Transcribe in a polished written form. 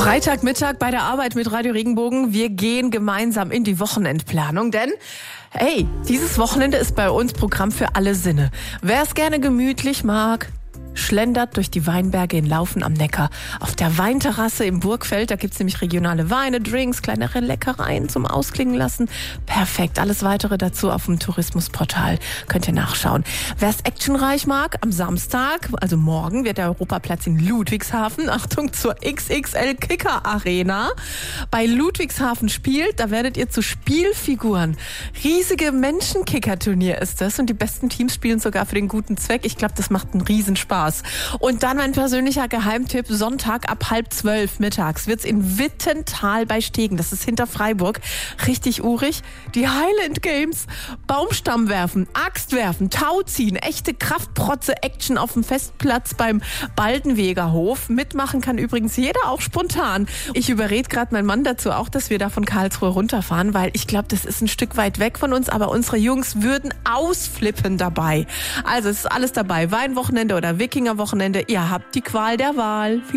Freitagmittag bei der Arbeit mit Radio Regenbogen. Wir gehen gemeinsam in die Wochenendplanung, denn dieses Wochenende ist bei uns Programm für alle Sinne. Wer es gerne gemütlich mag, schlendert durch die Weinberge in Laufen am Neckar. Auf der Weinterrasse im Burgfeld, da gibt's nämlich regionale Weine, Drinks, kleinere Leckereien zum Ausklingen lassen. Perfekt, alles weitere dazu auf dem Tourismusportal. Könnt ihr nachschauen. Wer es actionreich mag, am Samstag, also morgen, wird der Europaplatz in Ludwigshafen, Achtung, zur XXL Kicker Arena, bei Ludwigshafen spielt. Da werdet ihr zu Spielfiguren. Riesige Menschenkicker-Turnier ist das und die besten Teams spielen sogar für den guten Zweck. Ich glaube, das macht einen Riesenspaß. Und dann mein persönlicher Geheimtipp, Sonntag ab 11:30 mittags wird's in Wittental bei Stegen, das ist hinter Freiburg, richtig urig, die Highland Games, Baumstamm werfen, Axt werfen, Tau ziehen, echte Kraftprotze-Action auf dem Festplatz beim Baldenwegerhof. Mitmachen kann übrigens jeder, auch spontan. Ich überrede gerade meinen Mann dazu auch, dass wir da von Karlsruhe runterfahren, weil ich glaube, das ist ein Stück weit weg von uns, aber unsere Jungs würden ausflippen dabei. Also es ist alles dabei, Weinwochenende oder Wikingerwochenende, ihr habt die Qual der Wahl.